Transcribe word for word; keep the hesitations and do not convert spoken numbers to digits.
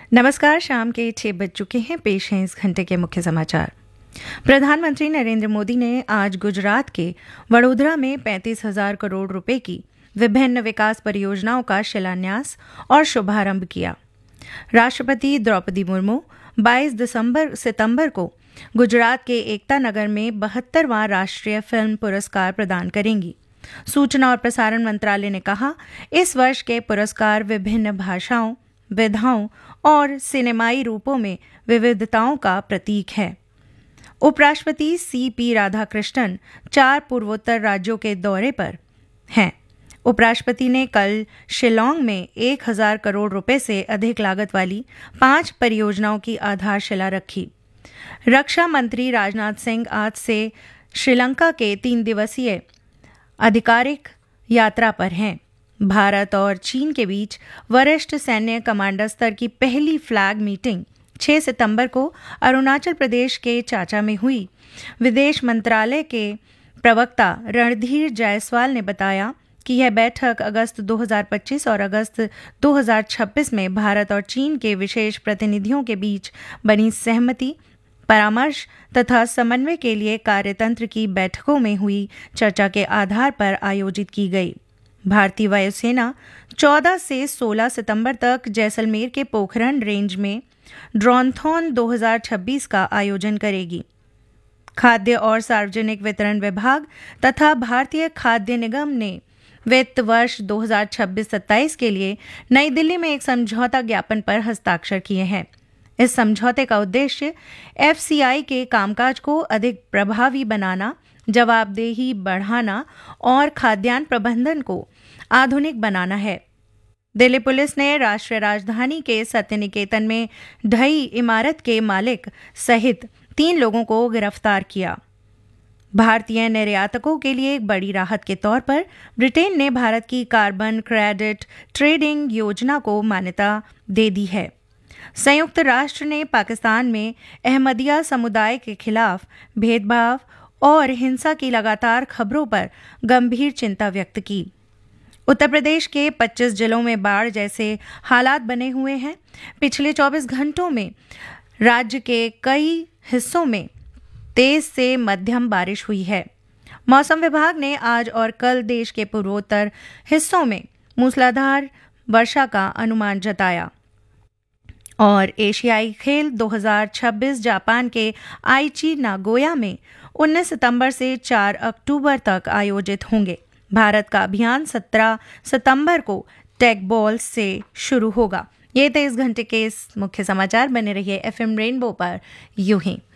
नमस्कार। शाम के छह बज चुके हैं। पेश हैं इस घंटे के मुख्य समाचार। प्रधानमंत्री नरेंद्र मोदी ने आज गुजरात के वडोदरा में पैंतीस हजार करोड़ रुपए की विभिन्न विकास परियोजनाओं का शिलान्यास और शुभारंभ किया। राष्ट्रपति द्रौपदी मुर्मू बाईस दिसंबर सितंबर को गुजरात के एकता नगर में बहत्तरवां राष्ट्रीय फिल्म पुरस्कार प्रदान करेंगी। सूचना और प्रसारण मंत्रालय ने कहा, इस वर्ष के पुरस्कार विभिन्न भाषाओं, विधाओं और सिनेमाई रूपों में विविधताओं का प्रतीक है। उपराष्ट्रपति सी पी राधाकृष्णन चार पूर्वोत्तर राज्यों के दौरे पर हैं। उपराष्ट्रपति ने कल शिलांग में एक हजार करोड़ रुपए से अधिक लागत वाली पांच परियोजनाओं की आधारशिला रखी। रक्षा मंत्री राजनाथ सिंह आज से श्रीलंका के तीन दिवसीय आधिकारिक यात्रा पर हैं। भारत और चीन के बीच वरिष्ठ सैन्य कमांडर स्तर की पहली फ्लैग मीटिंग छह सितंबर को अरुणाचल प्रदेश के चाचा में हुई। विदेश मंत्रालय के प्रवक्ता रणधीर जायसवाल ने बताया कि यह बैठक अगस्त दो हज़ार पच्चीस और अगस्त दो हज़ार छब्बीस में भारत और चीन के विशेष प्रतिनिधियों के बीच बनी सहमति, परामर्श तथा समन्वय के लिए कार्यतंत्र की बैठकों में हुई चर्चा के आधार पर आयोजित की गई। भारतीय वायुसेना चौदह से सोलह सितंबर तक जैसलमेर के पोखरण रेंज में ड्रोनथॉन दो हज़ार छब्बीस का आयोजन करेगी। खाद्य और सार्वजनिक वितरण विभाग तथा भारतीय खाद्य निगम ने वित्त वर्ष दो हज़ार छब्बीस सत्ताईस के लिए नई दिल्ली में एक समझौता ज्ञापन पर हस्ताक्षर किए हैं। इस समझौते का उद्देश्य एफ सी आई के कामकाज को अधिक प्रभावी बनाना, जवाबदेही बढ़ाना और खाद्यान्न प्रबंधन को आधुनिक बनाना है। दिल्ली पुलिस ने राष्ट्रीय राजधानी के सत्य निकेतन में ढही इमारत के मालिक सहित तीन लोगों को गिरफ्तार किया। भारतीय निर्यातकों के लिए एक बड़ी राहत के तौर पर ब्रिटेन ने भारत की कार्बन क्रेडिट ट्रेडिंग योजना को मान्यता दे दी है। संयुक्त राष्ट्र ने पाकिस्तान में अहमदिया समुदाय के खिलाफ भेदभाव और हिंसा की लगातार खबरों पर गंभीर चिंता व्यक्त की। उत्तर प्रदेश के पच्चीस जिलों में बाढ़ जैसे हालात बने हुए हैं। पिछले चौबीस घंटों में राज्य के कई हिस्सों में तेज से मध्यम बारिश हुई है। मौसम विभाग ने आज और कल देश के पूर्वोत्तर हिस्सों में मूसलाधार वर्षा का अनुमान जताया। और एशियाई खेल दो हज़ार छब्बीस जापान के आईची नागोया में उन्नीस सितंबर से चार अक्टूबर तक आयोजित होंगे। भारत का अभियान सत्रह सितंबर को टेक बॉल से शुरू होगा। ये थे इस घंटे के इस मुख्य समाचार। बने रहिए एफ एम रेनबो पर यूं ही।